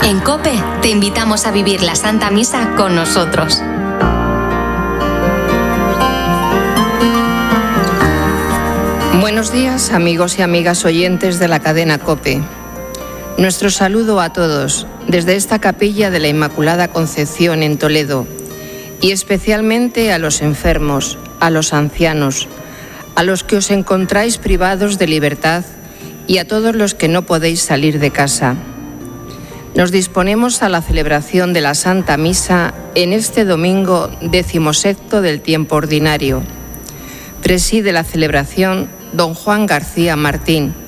En COPE te invitamos a vivir la Santa Misa con nosotros. Buenos días, amigos y amigas oyentes de la cadena COPE. Nuestro saludo a todos desde esta capilla de la Inmaculada Concepción en Toledo, y especialmente a los enfermos, a los ancianos, a los que os encontráis privados de libertad y a todos los que no podéis salir de casa. Nos disponemos a la celebración de la Santa Misa en este domingo 17º del tiempo ordinario. Preside la celebración don Juan García Martín,